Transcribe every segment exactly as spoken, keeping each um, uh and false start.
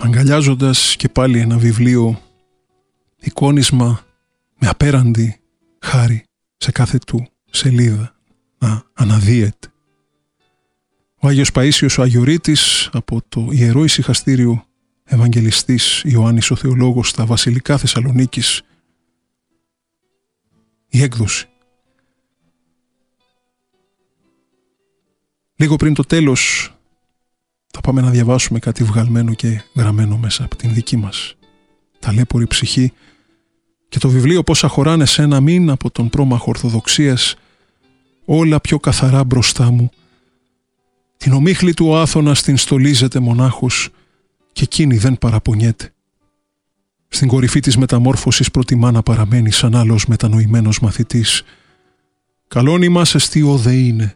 αγκαλιάζοντας και πάλι ένα βιβλίο, εικόνισμα με απέραντη χάρη σε κάθε του σελίδα να αναδύεται. Ο Άγιος Παΐσιος ο Αγιορείτης, από το Ιερό Ησυχαστήριο Ευαγγελιστής Ιωάννης ο Θεολόγος στα Βασιλικά Θεσσαλονίκης, η έκδοση. Λίγο πριν το τέλος θα πάμε να διαβάσουμε κάτι βγαλμένο και γραμμένο μέσα από την δική μας ταλέπορη ψυχή και το βιβλίο «Πόσα χωράνε σε ένα μήν» από τον πρόμαχο Ορθοδοξίας, όλα πιο καθαρά μπροστά μου. Την ομίχλη του ο Άθωνας την στολίζεται μονάχος και εκείνη δεν παραπονιέται. Στην κορυφή της μεταμόρφωσης προτιμά να παραμένει σαν άλλος μετανοημένος μαθητής. Καλόν ημάσες τι όδε είναι.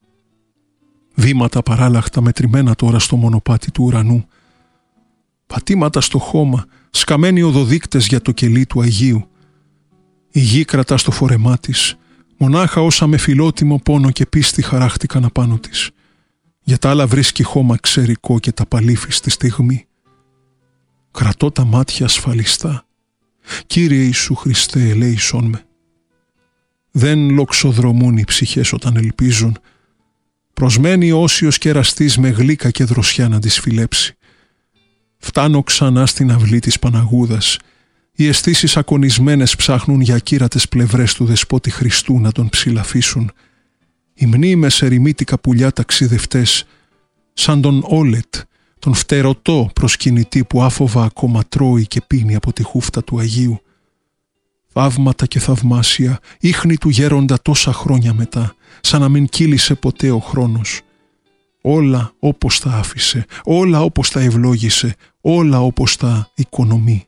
Βήματα παράλλαχτα μετρημένα τώρα στο μονοπάτι του ουρανού. Πατήματα στο χώμα, σκαμμένοι οδοδείκτες για το κελί του Αγίου. Η γη κρατά στο φορεμά της, μονάχα όσα με φιλότιμο πόνο και πίστη χαράχτηκαν απάνω της. Για τα άλλα βρίσκει χώμα ξερικό και τα παλίφη στη στιγμή. Κρατώ τα μάτια ασφαλιστά. Κύριε Ιησού Χριστέ, ελέησόν με. Δεν λοξοδρομούν οι ψυχές όταν ελπίζουν. Προσμένει όσιος κεραστής με γλύκα και δροσιά να τις φιλέψει. Φτάνω ξανά στην αυλή της Παναγούδας. Οι αισθήσεις ακονισμένες ψάχνουν για ακύρατες πλευρές του Δεσπότη Χριστού να τον ψηλαφίσουν. Οι μνήμες ερημίτικα πουλιά ταξιδευτές, σαν τον Όλετ, τον φτερωτό προσκυνητή που άφοβα ακόμα τρώει και πίνει από τη χούφτα του Αγίου. Θαύματα και θαυμάσια, ίχνη του γέροντα τόσα χρόνια μετά, σαν να μην κύλησε ποτέ ο χρόνος. Όλα όπως τα άφησε, όλα όπως τα ευλόγησε, όλα όπως τα οικονομεί.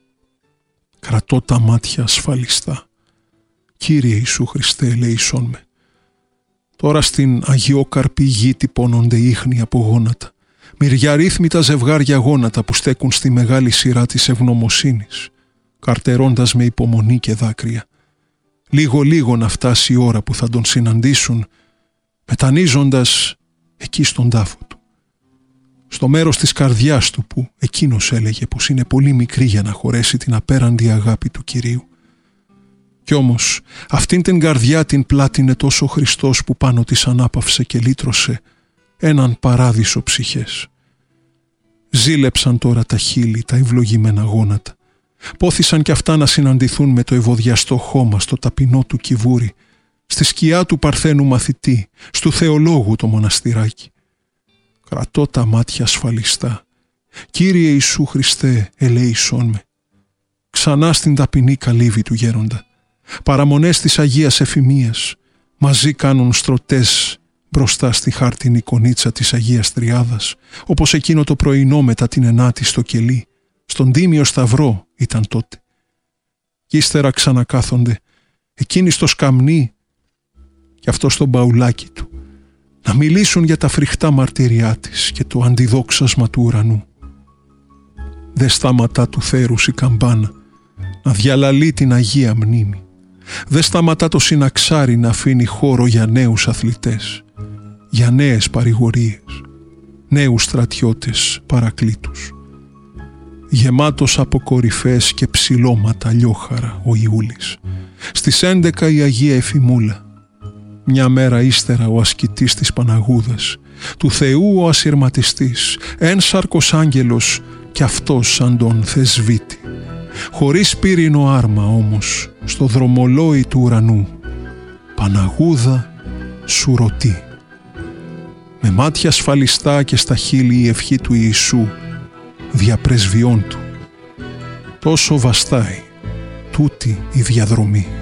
Κρατώ τα μάτια ασφαλιστά. Κύριε Ιησού Χριστέ, ελέησόν με. Τώρα στην αγιόκαρπη γη τυπώνονται ίχνη από γόνατα, μυριαρύθμιτα ζευγάρια γόνατα που στέκουν στη μεγάλη σειρά της ευγνωμοσύνης, καρτερώντας με υπομονή και δάκρυα. Λίγο-λίγο να φτάσει η ώρα που θα τον συναντήσουν, μετανίζοντας εκεί στον τάφο του. Στο μέρος της καρδιάς του που εκείνος έλεγε πως είναι πολύ μικρή για να χωρέσει την απέραντη αγάπη του Κυρίου. Κι όμως αυτήν την καρδιά την πλάτινε τόσο ο Χριστός που πάνω της ανάπαυσε και λύτρωσε έναν παράδεισο ψυχές. Ζήλεψαν τώρα τα χείλη, τα ευλογημένα γόνατα. Πόθησαν κι αυτά να συναντηθούν με το ευωδιαστό χώμα στο ταπεινό του Κιβούρι, στη σκιά του Παρθένου μαθητή, στου Θεολόγου το μοναστηράκι. Κρατώ τα μάτια ασφαλιστά. Κύριε Ιησού Χριστέ, ελέησόν με. Ξανά στην ταπεινή καλύβη του γέροντα. Παραμονές της Αγίας Εφημίας μαζί κάνουν στρωτές μπροστά στη χάρτινη εικονίτσα της Αγίας Τριάδας, όπως εκείνο το πρωινό μετά την ενάτη στο κελί, στον Τίμιο Σταυρό ήταν τότε. Κι ύστερα ξανακάθονται, εκείνοι στο σκαμνί και αυτό στο μπαουλάκι του, να μιλήσουν για τα φρικτά μαρτυριά της και το αντιδόξασμα του ουρανού. Δε σταματά του θέρους η καμπάνα να διαλαλεί την Αγία Μνήμη. Δε σταματά το συναξάρι να αφήνει χώρο για νέους αθλητές, για νέες παρηγορίες, νέους στρατιώτες παρακλήτους. Γεμάτος από κορυφές και ψηλώματα λιόχαρα ο Ιούλης. Στις έντεκα η Αγία Εφημούλα. Μια μέρα ύστερα ο ασκητής της Παναγούδας, του Θεού ο ασυρματιστής, ένσαρκος άγγελος κι αυτός σαν τον θεσβήτη. Χωρίς πύρινο άρμα όμως, στο δρομολόι του ουρανού, Παναγούδα σου ρωτεί. Με μάτια ασφαλιστά και στα χείλη η ευχή του Ιησού, διαπρεσβειών του. Τόσο βαστάει τούτη η διαδρομή.